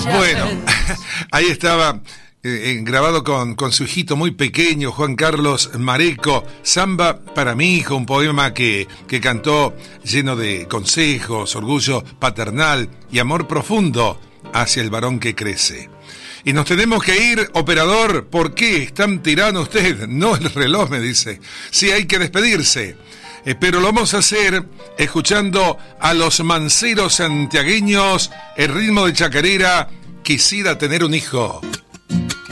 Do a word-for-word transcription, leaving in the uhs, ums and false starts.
Bueno, ahí estaba eh, grabado con, con su hijito muy pequeño, Juan Carlos Mareco, Samba para mi hijo, un poema que, que cantó lleno de consejos, orgullo paternal y amor profundo hacia el varón que crece. Y nos tenemos que ir, operador. ¿Por qué es tan tirano usted? No, el reloj me dice. Sí, hay que despedirse. Eh, pero lo vamos a hacer escuchando a los manceros santiagueños, el ritmo de chacarera, Quisiera tener un hijo.